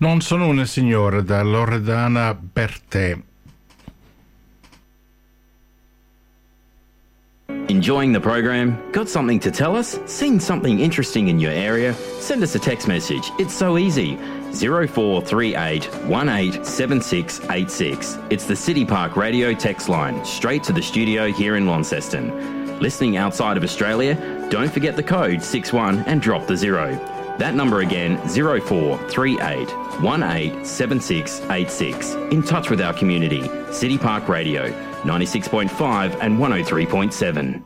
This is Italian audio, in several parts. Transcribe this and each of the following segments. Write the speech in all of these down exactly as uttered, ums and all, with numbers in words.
Non sono una signora da Loredana Bertè. Enjoying the program? Got something to tell us? Seen something interesting in your area? Send us a text message. It's so easy. zero four three eight one eight seven six eight six. It's the City Park Radio text line, straight to the studio here in Launceston. Listening outside of Australia? Don't forget the code six one and drop the zero. That number again, zero four three eight one eight seven six eight six. In touch with our community. City Park Radio, ninety-six point five and one oh three point seven.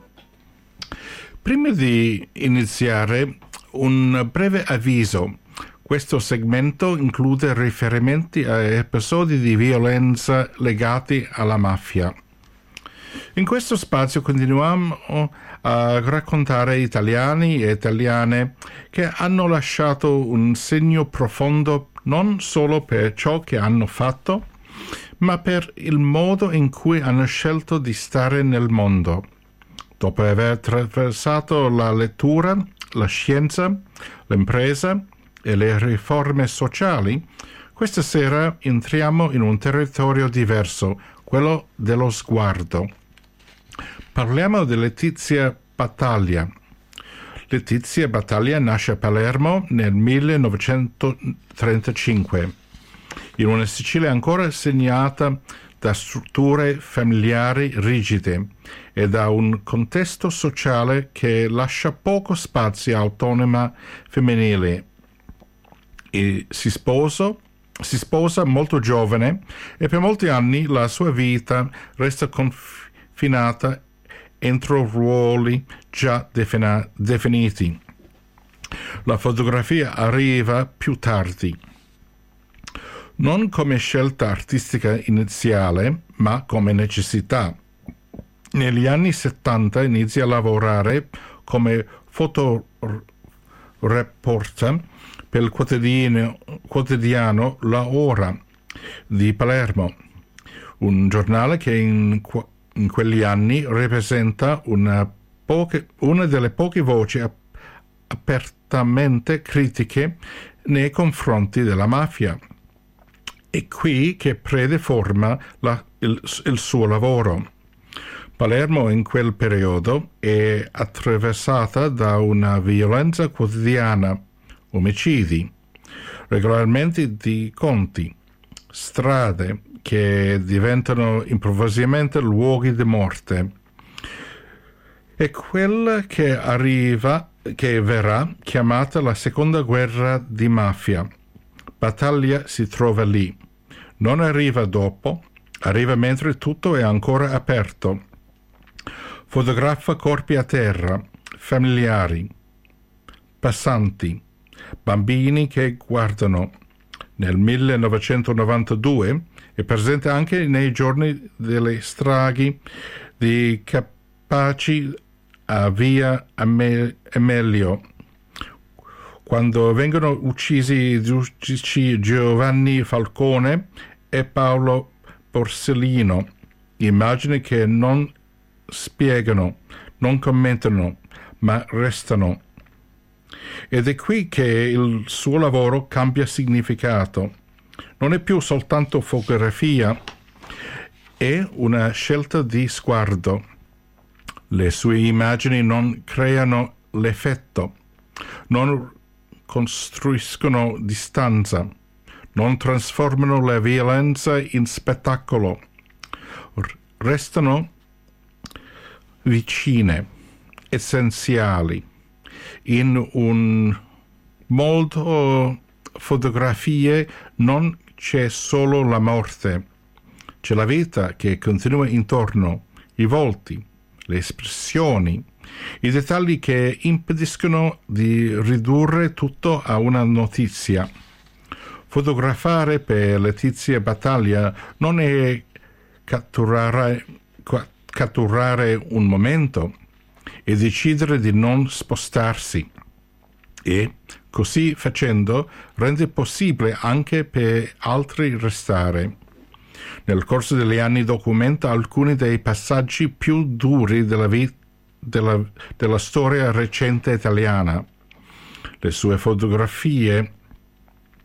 Prima di iniziare, un breve avviso. Questo segmento include riferimenti a episodi di violenza legati alla mafia. In questo spazio continuiamo a raccontare italiani e italiane che hanno lasciato un segno profondo non solo per ciò che hanno fatto, ma per il modo in cui hanno scelto di stare nel mondo. Dopo aver attraversato la lettura, la scienza, l'impresa e le riforme sociali, questa sera entriamo in un territorio diverso, quello dello sguardo. Parliamo di Letizia Battaglia. Letizia Battaglia nasce a Palermo nel millenovecentotrentacinque, in una Sicilia ancora segnata da strutture familiari rigide e da un contesto sociale che lascia poco spazio autonoma femminile. E si sposa, si sposa molto giovane e per molti anni la sua vita resta confinata entro ruoli già defina- definiti. La fotografia arriva più tardi, non come scelta artistica iniziale, ma come necessità. Negli anni settanta inizia a lavorare come fotoreporter per il quotidiano, quotidiano La Ora di Palermo, un giornale che in, in quegli anni rappresenta una, poche, una delle poche voci ap- apertamente critiche nei confronti della mafia. È qui che prende forma la, il, il suo lavoro. Palermo in quel periodo è attraversata da una violenza quotidiana, omicidi, regolarmente di conti, strade che diventano improvvisamente luoghi di morte. È quella che arriva, che verrà chiamata la seconda guerra di mafia. Battaglia si trova lì. Non arriva dopo, arriva mentre tutto è ancora aperto. Fotografa corpi a terra, familiari, passanti, bambini che guardano. Nel millenovecentonovantadue è presente anche nei giorni delle stragi di Capaci a via Amelio, quando vengono uccisi i giudici Giovanni Falcone e Paolo Borsellino. Immagini che non spiegano, non commentano, ma restano. Ed è qui che il suo lavoro cambia significato. Non è più soltanto fotografia, è una scelta di sguardo. Le sue immagini non creano l'effetto, non costruiscono distanza, non trasformano la violenza in spettacolo, restano vicine, essenziali. In un mondo fotografie non c'è solo la morte, c'è la vita che continua intorno, i volti, le espressioni, i dettagli che impediscono di ridurre tutto a una notizia. Fotografare per Letizia Battaglia non è catturare, catturare un momento, è decidere di non spostarsi e, così facendo, rende possibile anche per altri restare. Nel corso degli anni documenta alcuni dei passaggi più duri della vita Della, della storia recente italiana. Le sue fotografie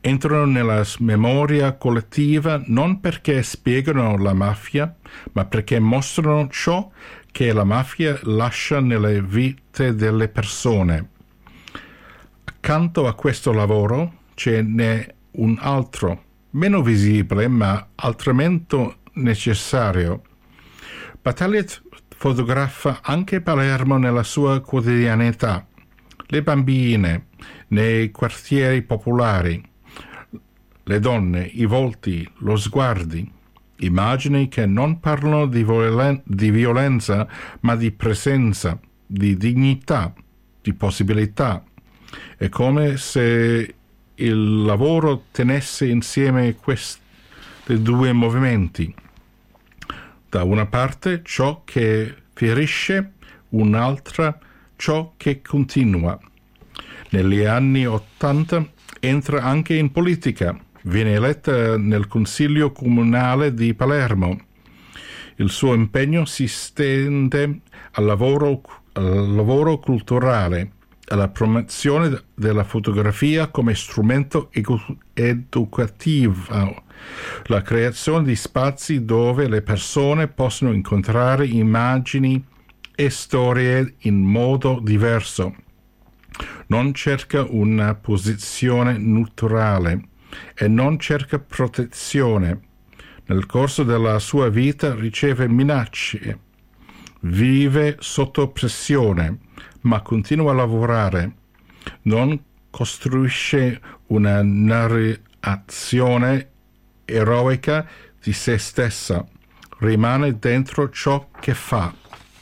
entrano nella memoria collettiva non perché spiegano la mafia, ma perché mostrano ciò che la mafia lascia nelle vite delle persone. Accanto a questo lavoro ce n'è un altro, meno visibile ma altrettanto necessario. Battaglia fotografa anche Palermo nella sua quotidianità, le bambine nei quartieri popolari, le donne, i volti, lo sguardi, immagini che non parlano di, violen- di violenza ma di presenza, di dignità, di possibilità. È come se il lavoro tenesse insieme questi due movimenti. Da una parte ciò che ferisce, un'altra ciò che continua. Negli anni Ottanta entra anche in politica, viene eletta nel Consiglio Comunale di Palermo. Il suo impegno si estende al lavoro, al lavoro culturale, alla promozione della fotografia come strumento educativo, la creazione di spazi dove le persone possono incontrare immagini e storie in modo diverso. Non cerca una posizione neutrale e non cerca protezione. Nel corso della sua vita riceve minacce, vive sotto pressione, ma continua a lavorare. Non costruisce una narrazione eroica di se stessa, rimane dentro ciò che fa.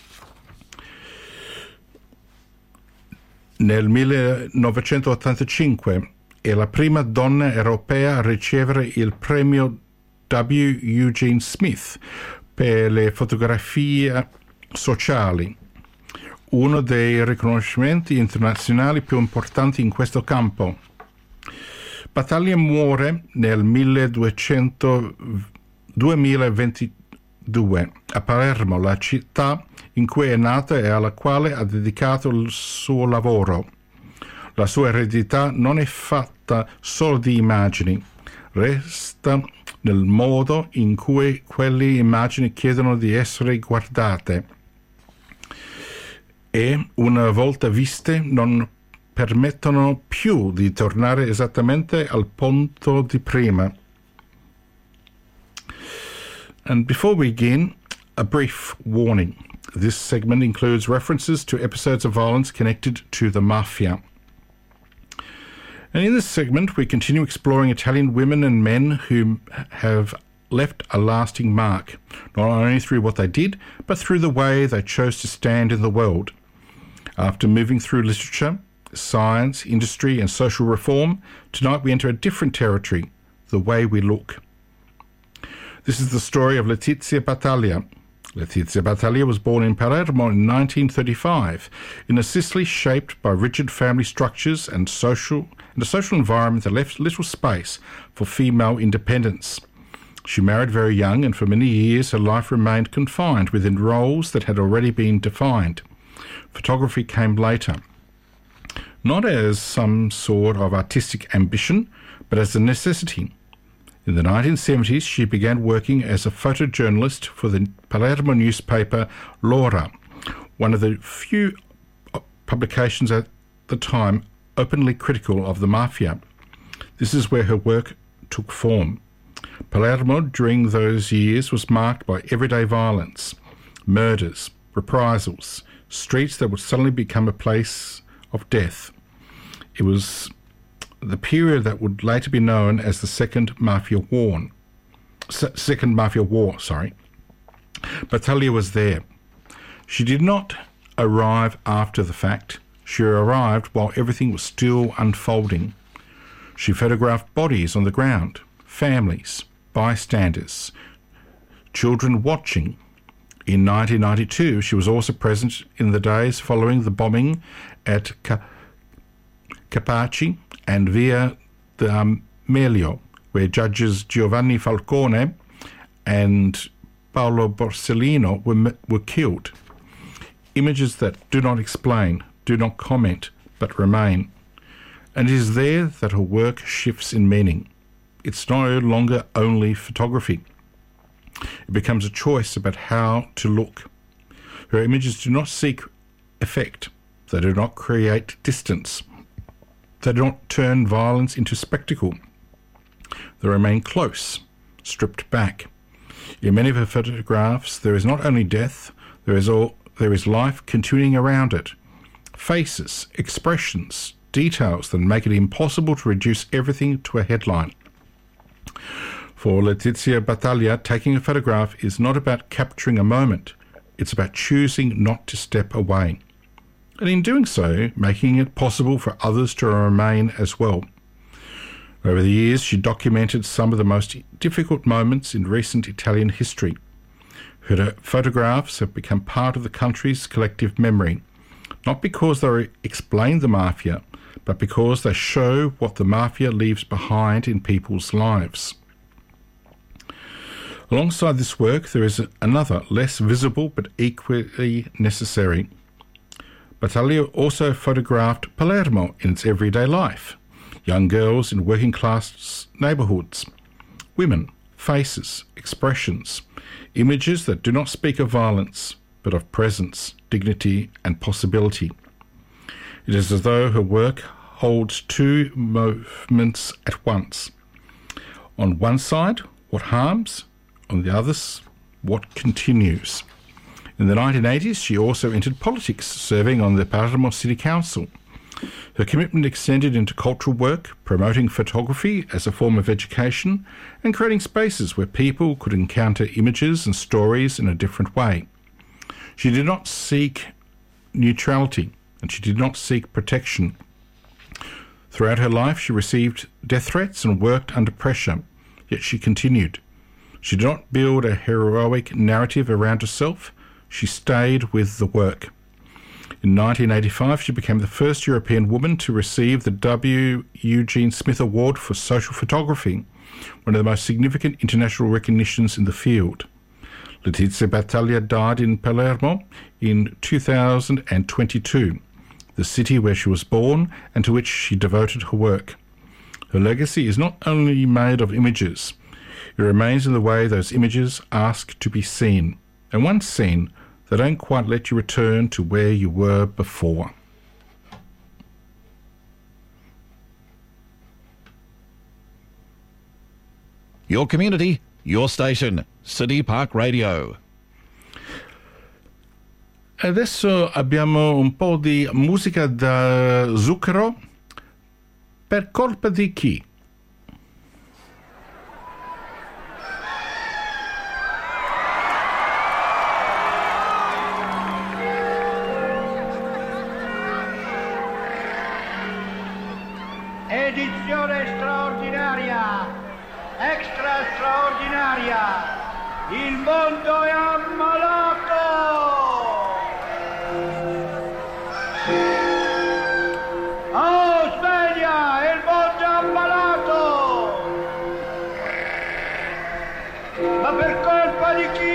Nel millenovecentottantacinque è la prima donna europea a ricevere il premio W. Eugene Smith per le fotografie sociali, uno dei riconoscimenti internazionali più importanti in questo campo. Battaglia muore nel duemilaventidue a Palermo, la città in cui è nata e alla quale ha dedicato il suo lavoro. La sua eredità non è fatta solo di immagini, resta nel modo in cui quelle immagini chiedono di essere guardate e, una volta viste, non permettono più di tornare esattamente al punto di prima. And before we begin, a brief warning. This segment includes references to episodes of violence connected to the mafia. And in this segment, we continue exploring Italian women and men who have left a lasting mark, not only through what they did, but through the way they chose to stand in the world. After moving through literature, science, industry, and social reform, tonight we enter a different territory, the way we look. This is the story of Letizia Battaglia. Letizia Battaglia was born in Palermo in nineteen thirty-five, in a Sicily shaped by rigid family structures and social and a social environment that left little space for female independence. She married very young, and for many years her life remained confined within roles that had already been defined. Photography came later, not as some sort of artistic ambition, but as a necessity. In the nineteen seventies, she began working as a photojournalist for the Palermo newspaper L'Ora, one of the few publications at the time openly critical of the mafia. This is where her work took form. Palermo during those years was marked by everyday violence, murders, reprisals, streets that would suddenly become a place of death. It was the period that would later be known as the Second Mafia War. Se- Second Mafia War, sorry. Battaglia was there. She did not arrive after the fact. She arrived while everything was still unfolding. She photographed bodies on the ground, families, bystanders, children watching. In nineteen ninety-two, she was also present in the days following the bombing at Ca- Capaci and Via d'Amelio, where judges Giovanni Falcone and Paolo Borsellino were, were killed. Images that do not explain, do not comment, but remain. And it is there that her work shifts in meaning. It's no longer only photography. It becomes a choice about how to look. Her images do not seek effect. They do not create distance. They do not turn violence into spectacle. They remain close, stripped back. In many of her photographs, there is not only death, there is all, there is life continuing around it. Faces, expressions, details that make it impossible to reduce everything to a headline. For Letizia Battaglia, taking a photograph is not about capturing a moment. It's about choosing not to step away. And in doing so, making it possible for others to remain as well. Over the years, she documented some of the most difficult moments in recent Italian history. Her photographs have become part of the country's collective memory, not because they explain the mafia, but because they show what the mafia leaves behind in people's lives. Alongside this work, there is another, less visible but equally necessary. Battaglia also photographed Palermo in its everyday life, young girls in working-class neighbourhoods, women, faces, expressions, images that do not speak of violence, but of presence, dignity and possibility. It is as though her work holds two movements at once. On one side, what harms, on the other, what continues. In the nineteen eighties, she also entered politics, serving on the Palermo City Council. Her commitment extended into cultural work, promoting photography as a form of education, and creating spaces where people could encounter images and stories in a different way. She did not seek neutrality, and she did not seek protection. Throughout her life, she received death threats and worked under pressure, yet she continued. She did not build a heroic narrative around herself. She stayed with the work. In nineteen eighty-five, she became the first European woman to receive the W. Eugene Smith Award for Social Photography, one of the most significant international recognitions in the field. Letizia Battaglia died in Palermo in two thousand twenty-two, the city where she was born and to which she devoted her work. Her legacy is not only made of images, it remains in the way those images ask to be seen. And once seen, they don't quite let you return to where you were before. Your community, your station, City Park Radio. Adesso abbiamo un po' di musica da zucchero. Per colpa di chi? Edizione straordinaria, extra straordinaria, il mondo è ammalato! Oh, sveglia, il mondo è ammalato! Ma per colpa di chi?